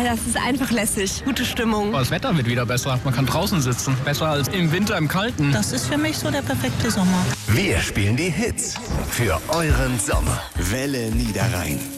das ist einfach lässig. Gute Stimmung. Das Wetter wird wieder besser. Man kann draußen sitzen. Besser als im Winter im Kalten. Das ist für mich so der perfekte Sommer. Wir spielen die Hits für euren Sommer. Welle Niederrhein.